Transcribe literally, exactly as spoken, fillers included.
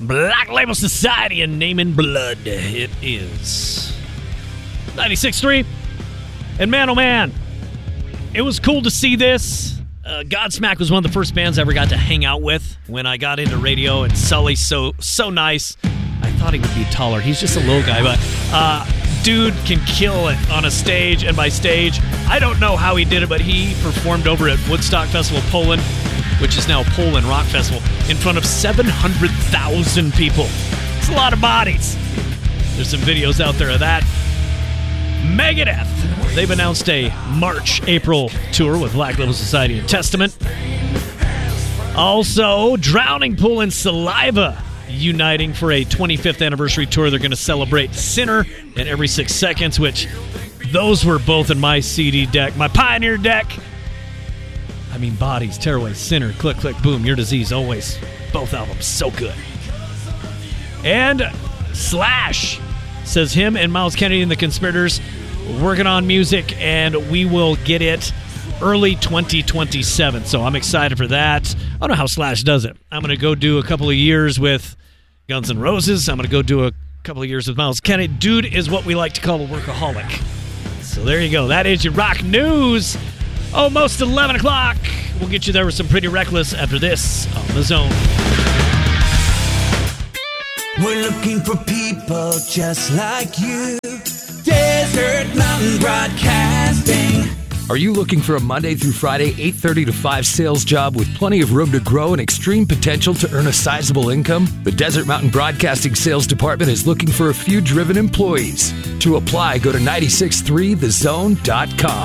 Black Label Society and Name in Blood. It is ninety-six point three. And man, oh man, it was cool to see this. Uh, Godsmack was one of the first bands I ever got to hang out with when I got into radio, and Sully's so so nice. I thought he would be taller. He's just a little guy, but uh, dude can kill it on a stage. And by stage, I don't know how he did it, but he performed over at Woodstock Festival Poland, which is now Poland Rock Festival, in front of seven hundred thousand people. It's a lot of bodies. There's some videos out there of that. Megadeth. They've announced a March-April tour with Black Label Society and Testament. Also, Drowning Pool and Saliva uniting for a twenty-fifth anniversary tour. They're going to celebrate Sinner and Every Six Seconds, which those were both in my C D deck, my Pioneer deck. I mean, Bodies, Tearaway, Sinner, Click, Click, Boom, Your Disease, always. Both albums, so good. And Slash says him and Miles Kennedy and the Conspirators working on music, and we will get it early twenty twenty-seven. So I'm excited for that. I don't know how Slash does it. I'm going to go do a couple of years with Guns N' Roses. I'm going to go do a couple of years with Miles Kennedy. Dude is what we like to call a workaholic. So there you go. That is your rock news. Almost eleven o'clock. We'll get you there with some Pretty Reckless after this on The Zone. We're looking for people just like you. Desert Mountain Broadcasting. Are you looking for a Monday through Friday, eight thirty to five sales job with plenty of room to grow and extreme potential to earn a sizable income? The Desert Mountain Broadcasting Sales Department is looking for a few driven employees. To apply, go to nine six three the zone dot com.